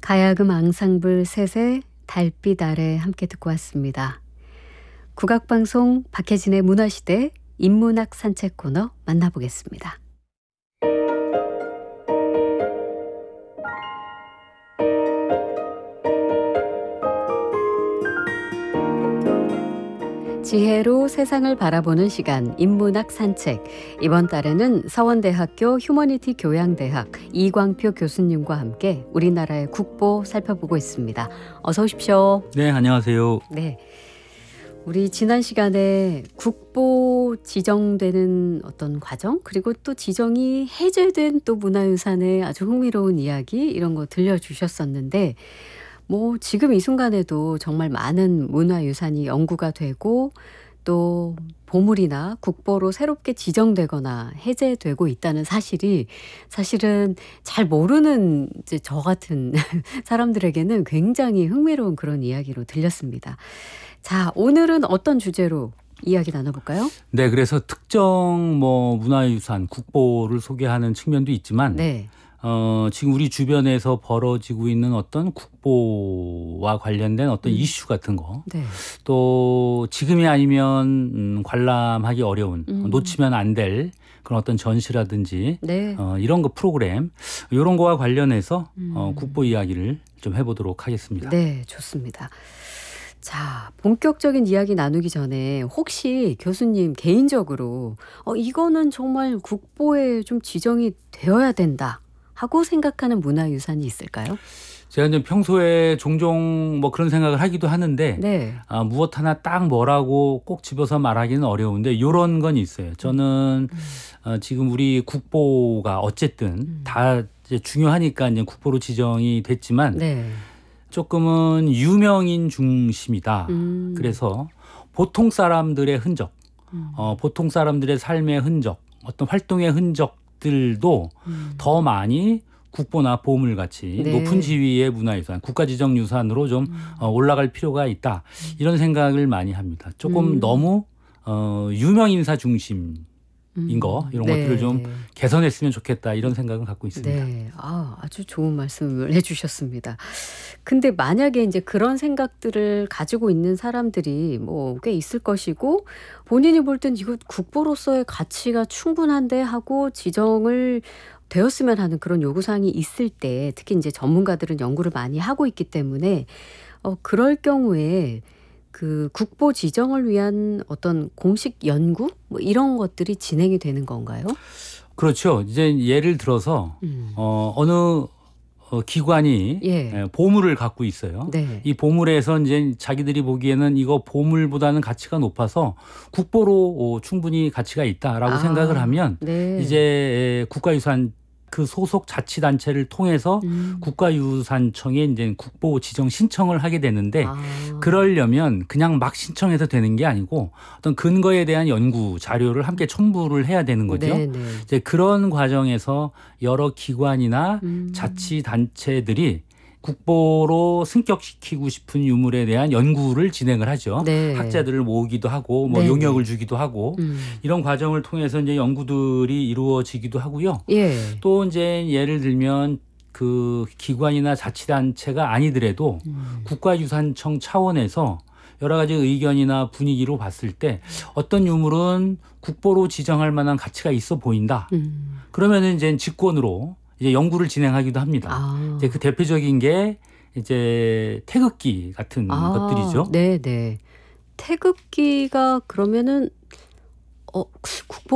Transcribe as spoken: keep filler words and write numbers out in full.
가야금 앙상블 셋의 달빛 아래 함께 듣고 왔습니다. 국악방송 박혜진의 문화시대 인문학 산책 코너 만나보겠습니다. 지혜로 세상을 바라보는 시간 인문학 산책. 이번 달에는 서원대학교 휴머니티 교양대학 이광표 교수님과 함께 우리나라의 국보 살펴보고 있습니다. 어서 오십시오. 네, 안녕하세요. 네, 우리 지난 시간에 국보 지정되는 어떤 과정, 그리고 또 지정이 해제된 또 문화유산의 아주 흥미로운 이야기, 이런 거 들려주셨었는데, 뭐 지금 이 순간에도 정말 많은 문화유산이 연구가 되고 또 보물이나 국보로 새롭게 지정되거나 해제되고 있다는 사실이 사실은 잘 모르는 이제 저 같은 사람들에게는 굉장히 흥미로운 그런 이야기로 들렸습니다. 자, 오늘은 어떤 주제로 이야기 나눠볼까요? 네, 그래서 특정 뭐 문화유산, 국보를 소개하는 측면도 있지만 네. 어, 지금 우리 주변에서 벌어지고 있는 어떤 국보와 관련된 어떤 음. 이슈 같은 거, 네. 또 지금이 아니면 음, 관람하기 어려운, 음. 놓치면 안 될 그런 어떤 전시라든지 네. 어, 이런 거 프로그램, 이런 거와 관련해서 음. 어, 국보 이야기를 좀 해보도록 하겠습니다. 네, 좋습니다. 자, 본격적인 이야기 나누기 전에 혹시 교수님 개인적으로 어, 이거는 정말 국보에 좀 지정이 되어야 된다 하고 생각하는 문화유산이 있을까요? 제가 이제 평소에 종종 뭐 그런 생각을 하기도 하는데 네. 아, 무엇 하나 딱 뭐라고 꼭 집어서 말하기는 어려운데 이런 건 있어요. 저는 음. 어, 지금 우리 국보가 어쨌든 음. 다 이제 중요하니까 이제 국보로 지정이 됐지만 네. 조금은 유명인 중심이다. 음. 그래서 보통 사람들의 흔적, 음. 어, 보통 사람들의 삶의 흔적, 어떤 활동의 흔적들도 음. 더 많이 국보나 보물같이 네. 높은 지위의 문화유산, 국가지정유산으로 좀 음. 어, 올라갈 필요가 있다. 이런 생각을 많이 합니다. 조금 음. 너무 어, 유명인사 중심인 음. 거, 이런 네. 것들을 좀 개선했으면 좋겠다. 이런 생각은 갖고 있습니다. 네. 아, 아주 좋은 말씀을 해주셨습니다. 근데 만약에 이제 그런 생각들을 가지고 있는 사람들이 뭐 꽤 있을 것이고, 본인이 볼 땐 이거 국보로서의 가치가 충분한데 하고 지정을 되었으면 하는 그런 요구사항이 있을 때, 특히 이제 전문가들은 연구를 많이 하고 있기 때문에 어, 그럴 경우에 그 국보 지정을 위한 어떤 공식 연구 뭐 이런 것들이 진행이 되는 건가요? 그렇죠. 이제 예를 들어서 음. 어, 어느 어, 기관이 예. 예, 보물을 갖고 있어요. 네. 이 보물에서 이제 자기들이 보기에는 이거 보물보다는 가치가 높아서 국보로 어, 충분히 가치가 있다라고 아, 생각을 하면 네. 이제 예, 국가유산 그 소속 자치단체를 통해서 음. 국가유산청에 이제 국보 지정 신청을 하게 되는데 아. 그러려면 그냥 막 신청해서 되는 게 아니고 어떤 근거에 대한 연구 자료를 함께 첨부를 해야 되는 거죠. 네, 네. 이제 그런 과정에서 여러 기관이나 음. 자치단체들이 국보로 승격시키고 싶은 유물에 대한 연구를 진행을 하죠. 네. 학자들을 모으기도 하고 뭐 네, 용역을 네. 주기도 하고 음. 이런 과정을 통해서 이제 연구들이 이루어지기도 하고요. 예. 또 이제 예를 들면 그 기관이나 자치단체가 아니더라도 음. 국가유산청 차원에서 여러 가지 의견이나 분위기로 봤을 때 어떤 유물은 국보로 지정할 만한 가치가 있어 보인다. 음. 그러면은 이제 직권으로 이제 연구를 진행하기도 합니다. 아. 이제 그 대표적인 게 이제 태극기 같은 아, 것들이죠. 네, 네. 태극기가 그러면은 어, 국보